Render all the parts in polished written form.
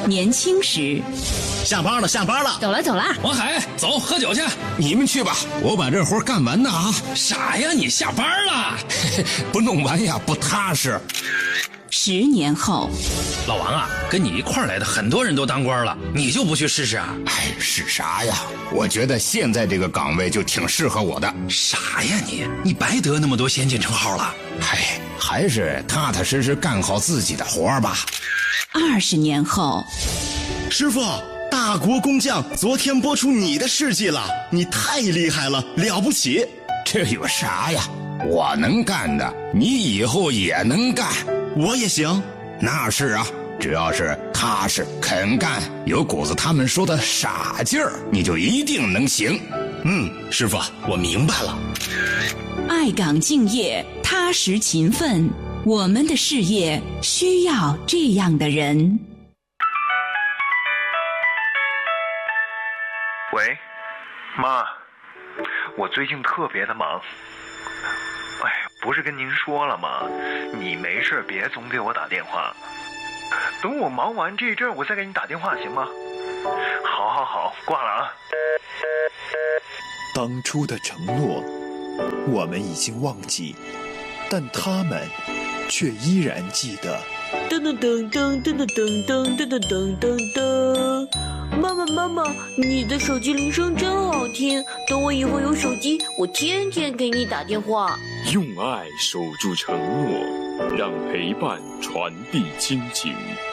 年轻时。 下班了，下班了， 走了走了。 王海，走，喝酒去。 你们去吧，我把这活干完呢啊！ 傻呀，你下班了， 不弄完呀不踏实。 10年后， 老王啊，跟你一块儿来的很多人都当官了，你就不去试试啊？ 哎，是啥呀？我觉得现在这个岗位就挺适合我的。 傻呀你白得那么多先进称号了。 嗨，还是踏踏实实干好自己的活吧。 20年后， 师傅，大国工匠昨天播出你的事迹了，你太厉害了，了不起。 这有啥呀？我能干的，你以后也能干。 我也行。 那是啊，只要是踏实肯干，有股子他们说的傻劲儿，你就一定能行。 师傅，我明白了。 爱岗敬业，踏实勤奋，我们的事业需要这样的人。 喂，妈，我最近特别的忙。哎，不是跟您说了吗？你没事别总给我打电话，等我忙完这阵儿我再给你打电话行吗？好，挂了啊。 当初的承诺我们已经忘记，但他们却依然记得。 噔噔噔噔噔噔噔噔噔噔噔噔。妈妈，你的手机铃声真好听，等我以后有手机，我天天给你打电话。 用爱守住承诺，让陪伴传递亲情。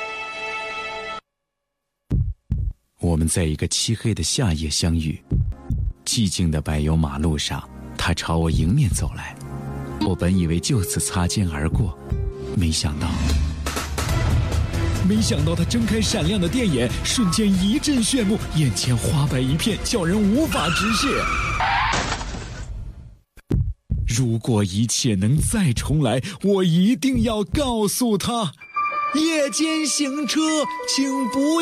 我们在一个漆黑的夏夜相遇，寂静的柏油马路上，他朝我迎面走来。我本以为就此擦肩而过，没想到他睁开闪亮的电眼，瞬间一阵炫目，眼前花白一片，叫人无法直视。如果一切能再重来，我一定要告诉他：夜间行车，请不